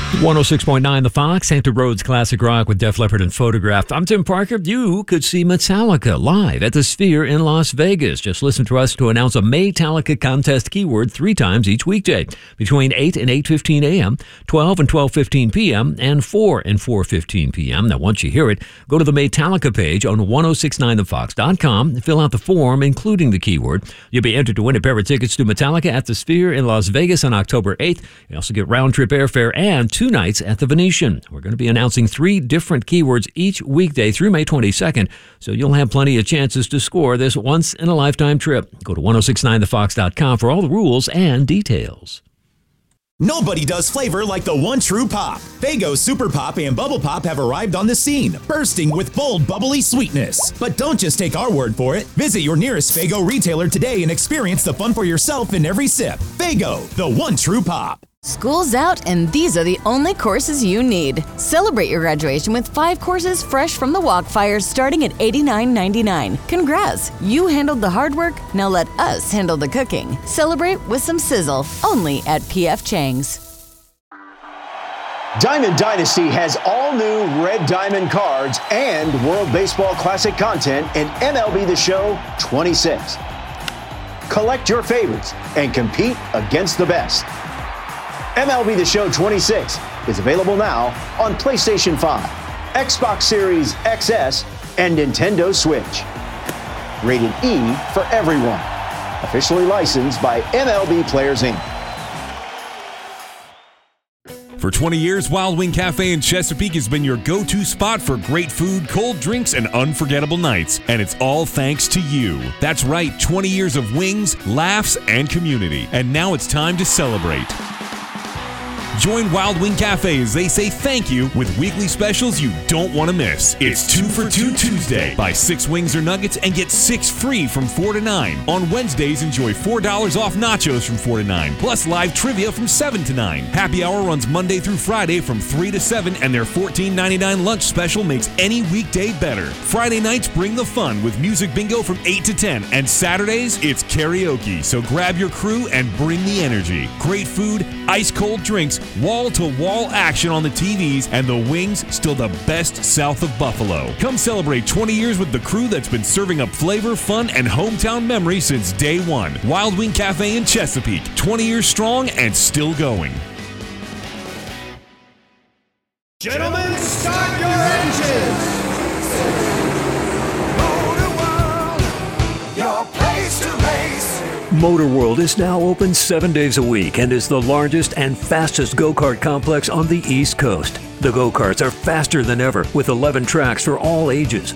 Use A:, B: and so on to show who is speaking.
A: 106.9 The Fox, Hampton Roads Classic Rock with Def Leppard and Photograph. I'm Tim Parker. You could see Metallica live at the Sphere in Las Vegas. Just listen to us to announce a Maytallica contest keyword 3 times each weekday between 8 and 8:15 a.m., 12 and 12:15 p.m., and 4 and 4:15 p.m. Now, once you hear it, go to the Maytallica page on 1069thefox.com and fill out the form, including the keyword. You'll be entered to win a pair of tickets to Metallica at the Sphere in Las Vegas on October 8th. You also get round-trip airfare and 2 nights at the Venetian. We're going to be announcing 3 different keywords each weekday through May 22nd, so you'll have plenty of chances to score this once-in-a-lifetime trip. Go to 1069thefox.com for all the rules and details.
B: Nobody does flavor like the one true pop. Faygo Super Pop and Bubble Pop have arrived on the scene, bursting with bold, bubbly sweetness. But don't just take our word for it. Visit your nearest Faygo retailer today and experience the fun for yourself in every sip. Faygo, the one true pop.
C: School's out, and these are the only courses you need. Celebrate your graduation with 5 courses fresh from the Walkfire starting at $89.99. Congrats! You handled the hard work, now let us handle the cooking. Celebrate with some sizzle, only at P.F. Chang's.
D: Diamond Dynasty has all new Red Diamond cards and World Baseball Classic content in MLB The Show 26. Collect your favorites and compete against the best. MLB The Show 26 is available now on PlayStation 5, Xbox Series XS, and Nintendo Switch. Rated E for everyone. Officially licensed by MLB Players Inc.
E: For 20 years, Wild Wing Cafe in Chesapeake has been your go-to spot for great food, cold drinks, and unforgettable nights. And it's all thanks to you. That's right, 20 years of wings, laughs, and community. And now it's time to celebrate. Join Wild Wing Cafe as they say thank you with weekly specials you don't want to miss. It's 2 for $2 Tuesday. Buy 6 wings or nuggets and get 6 free from 4 to 9. On Wednesdays, enjoy $4 off nachos from 4 to 9, plus live trivia from 7 to 9. Happy Hour runs Monday through Friday from 3 to 7, and their $14.99 lunch special makes any weekday better. Friday nights bring the fun with music bingo from 8 to 10, and Saturdays, it's karaoke. So grab your crew and bring the energy. Great food, ice-cold drinks, wall-to-wall action on the TVs, and the wings still the best south of Buffalo. Come celebrate 20 years with the crew that's been serving up flavor, fun, and hometown memories since day one. Wild Wing Cafe in Chesapeake, 20 years strong and still going.
F: Gentlemen, start your engines!
A: Motor World is now open 7 days a week and is the largest and fastest go-kart complex on the East Coast. The go-karts are faster than ever with 11 tracks for all ages.